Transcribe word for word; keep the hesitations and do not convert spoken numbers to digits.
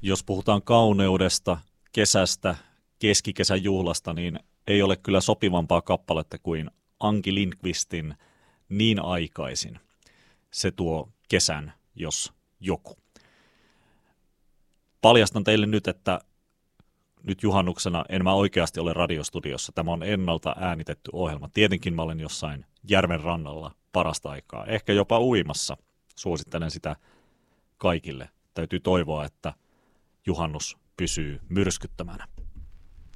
Jos puhutaan kauneudesta, kesästä, keskikesän juhlasta, niin ei ole kyllä sopivampaa kappaletta kuin Anki Lindqvistin Niin aikaisin. Se tuo kesän, jos joku. Paljastan teille nyt, että nyt juhannuksena en mä oikeasti ole radiostudiossa. Tämä on ennalta äänitetty ohjelma. Tietenkin mä olen jossain järven rannalla parasta aikaa. Ehkä jopa uimassa. Suosittelen sitä kaikille. Täytyy toivoa, että juhannus pysyy myrskyttämänä.